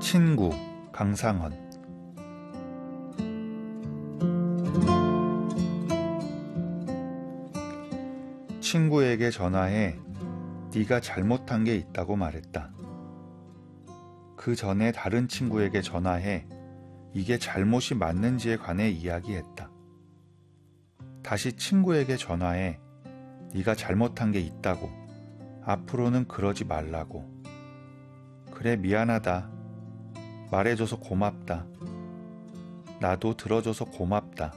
친구 강상헌. 친구에게 전화해 네가 잘못한 게 있다고 말했다. 그 전에 다른 친구에게 전화해 이게 잘못이 맞는지에 관해 이야기했다. 다시 친구에게 전화해 네가 잘못한 게 있다고, 앞으로는 그러지 말라고, 그래 미안하다, 말해줘서 고맙다, 나도 들어줘서 고맙다.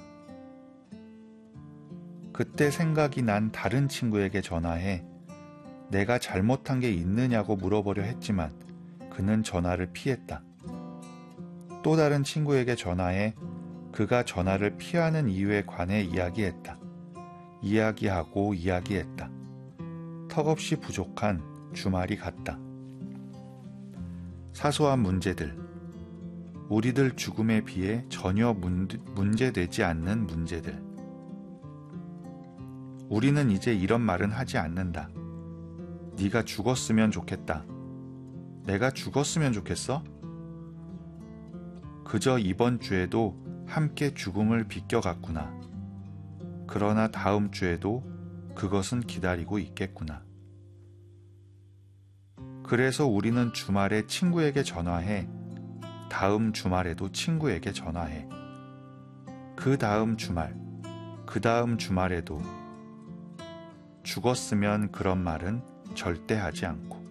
그때 생각이 난 다른 친구에게 전화해 내가 잘못한 게 있느냐고 물어보려 했지만 그는 전화를 피했다. 또 다른 친구에게 전화해 그가 전화를 피하는 이유에 관해 이야기했다. 이야기하고 이야기했다. 턱없이 부족한 주말이 갔다. 사소한 문제들, 우리들 죽음에 비해 전혀 문제되지 않는 문제들. 우리는 이제 이런 말은 하지 않는다. 네가 죽었으면 좋겠다. 내가 죽었으면 좋겠어? 그저 이번 주에도 함께 죽음을 비껴갔구나. 그러나 다음 주에도 그것은 기다리고 있겠구나. 그래서 우리는 주말에 친구에게 전화해 다음 주말에도 친구에게 전화해 그 다음 주말, 그 다음 주말에도 죽었으면 그런 말은 절대 하지 않고